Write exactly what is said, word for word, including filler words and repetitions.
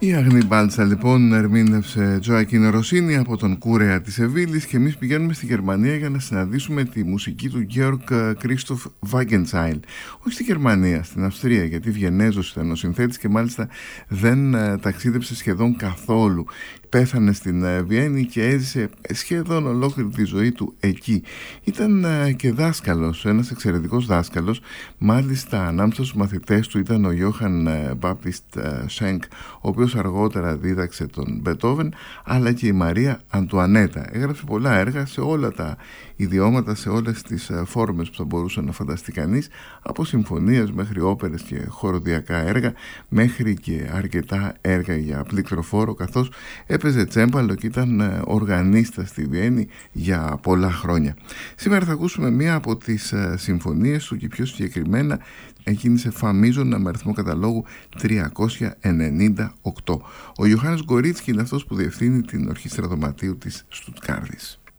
Η Αγνή Μπάλτσα λοιπόν ερμήνευσε Τζοακίνο Ροσίνι από τον Κούρεα της Σεβίλης και εμείς πηγαίνουμε στη Γερμανία για να συναντήσουμε τη μουσική του Georg Christoph Wagenseil. Όχι στη Γερμανία, στην Αυστρία, γιατί Βιενέζος ήταν ο συνθέτης και μάλιστα δεν ταξίδεψε σχεδόν καθόλου. Πέθανε στην Βιέννη και έζησε σχεδόν ολόκληρη τη ζωή του εκεί. Ήταν και δάσκαλος, ένας εξαιρετικός δάσκαλος. Μάλιστα ανάμεσα στους μαθητές του ήταν ο Γιώχαν Μπάπτιστ Σένκ, ο οποίος αργότερα δίδαξε τον Μπετόβεν, αλλά και η Μαρία Αντουανέτα. Έγραψε πολλά έργα σε όλα τα ιδιώματα, σε όλες τις φόρμες που θα μπορούσε να φανταστεί κανείς, από συμφωνίες μέχρι όπερες και χοροδιακά έργα, μέχρι και αρκετά έργα για πληκτροφόρο, καθώς έπαιζε τσέμπαλο και ήταν οργανίστα στη Βιέννη για πολλά χρόνια. Σήμερα θα ακούσουμε μία από τις συμφωνίες του και πιο συγκεκριμένα εκείνη σε φα μείζωνα με αριθμό καταλόγου τριακόσια ενενήντα οκτώ. Ο Ιωάννης Γκορίτσκι είναι αυτός που διευθύνει την ορχήστρα δωματίου της Στουτγκάρδης.